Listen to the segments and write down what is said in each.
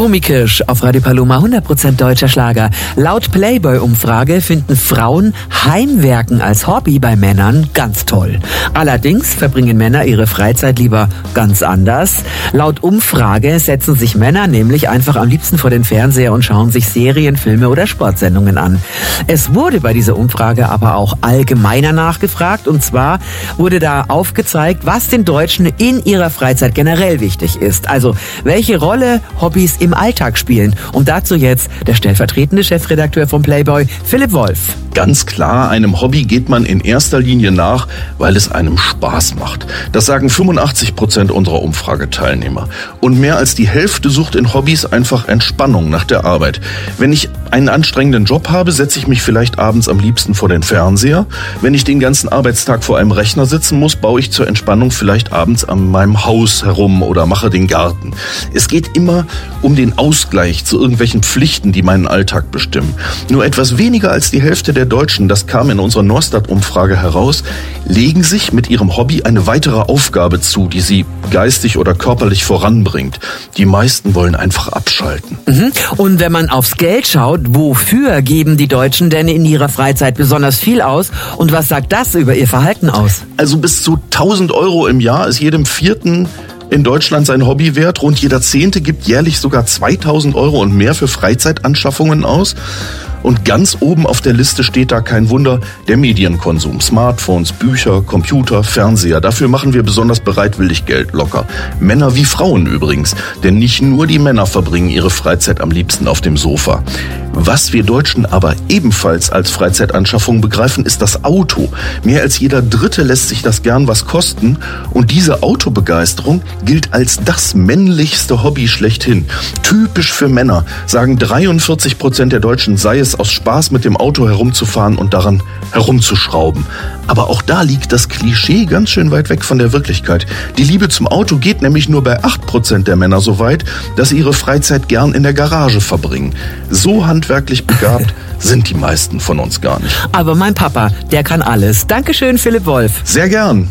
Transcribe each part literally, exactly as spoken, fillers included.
Romy Kirsch auf Radio Paloma, hundert Prozent deutscher Schlager. Laut Playboy-Umfrage finden Frauen Heimwerken als Hobby bei Männern ganz toll. Allerdings verbringen Männer ihre Freizeit lieber ganz anders. Laut Umfrage setzen sich Männer nämlich einfach am liebsten vor den Fernseher und schauen sich Serien, Filme oder Sportsendungen an. Es wurde bei dieser Umfrage aber auch allgemeiner nachgefragt, und zwar wurde da aufgezeigt, was den Deutschen in ihrer Freizeit generell wichtig ist. Also welche Rolle Hobbys im Alltag spielen. Und dazu jetzt der stellvertretende Chefredakteur von Playboy, Philipp Wolf. Ganz klar, einem Hobby geht man in erster Linie nach, weil es einem Spaß macht. Das sagen fünfundachtzig Prozent unserer Umfrageteilnehmer. Und mehr als die Hälfte sucht in Hobbys einfach Entspannung nach der Arbeit. Wenn ich einen anstrengenden Job habe, setze ich mich vielleicht abends am liebsten vor den Fernseher. Wenn ich den ganzen Arbeitstag vor einem Rechner sitzen muss, baue ich zur Entspannung vielleicht abends an meinem Haus herum oder mache den Garten. Es geht immer um den Ausgleich zu irgendwelchen Pflichten, die meinen Alltag bestimmen. Nur etwas weniger als die Hälfte der Deutschen, das kam in unserer Norstat-Umfrage heraus, legen sich mit ihrem Hobby eine weitere Aufgabe zu, die sie geistig oder körperlich voranbringt. Die meisten wollen einfach abschalten. Mhm. Und wenn man aufs Geld schaut, wofür geben die Deutschen denn in ihrer Freizeit besonders viel aus? Und was sagt das über ihr Verhalten aus? Also bis zu tausend Euro im Jahr ist jedem Vierten in Deutschland sein Hobby wert. Rund jeder Zehnte gibt jährlich sogar zweitausend Euro und mehr für Freizeitanschaffungen aus. Und ganz oben auf der Liste steht da, kein Wunder, der Medienkonsum. Smartphones, Bücher, Computer, Fernseher. Dafür machen wir besonders bereitwillig Geld locker. Männer wie Frauen übrigens. Denn nicht nur die Männer verbringen ihre Freizeit am liebsten auf dem Sofa. Was wir Deutschen aber ebenfalls als Freizeitanschaffung begreifen, ist das Auto. Mehr als jeder Dritte lässt sich das gern was kosten. Und diese Autobegeisterung gilt als das männlichste Hobby schlechthin. Typisch für Männer, sagen dreiundvierzig Prozent der Deutschen, sei es aus Spaß mit dem Auto herumzufahren und daran herumzuschrauben. Aber auch da liegt das Klischee ganz schön weit weg von der Wirklichkeit. Die Liebe zum Auto geht nämlich nur bei acht Prozent der Männer so weit, dass sie ihre Freizeit gern in der Garage verbringen. So handwerklich begabt sind die meisten von uns gar nicht. Aber mein Papa, der kann alles. Dankeschön, Philipp Wolf. Sehr gern.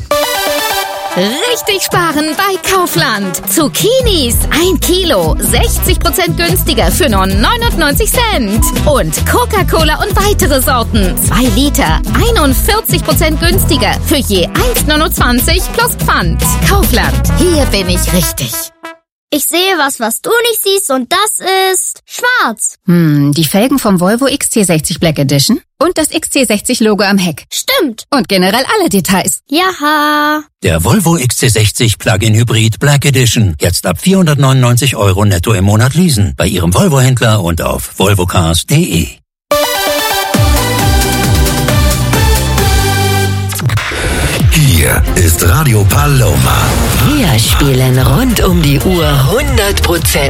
Richtig sparen bei Kaufland. Zucchinis ein Kilo, sechzig Prozent günstiger für nur neunundneunzig Cent. Und Coca-Cola und weitere Sorten, zwei Liter, einundvierzig Prozent günstiger für je eins neunundzwanzig plus Pfand. Kaufland, hier bin ich richtig. Ich sehe was, was du nicht siehst, und das ist schwarz. Hm, die Felgen vom Volvo X C sechzig Black Edition und das X C sechzig Logo am Heck. Stimmt. Und generell alle Details. Jaha. Der Volvo X C sechzig Plug-in Hybrid Black Edition. Jetzt ab vierhundertneunundneunzig Euro netto im Monat leasen. Bei Ihrem Volvo-Händler und auf volvocars punkt de. Hier ist Radio Paloma. Wir spielen rund um die Uhr hundert Prozent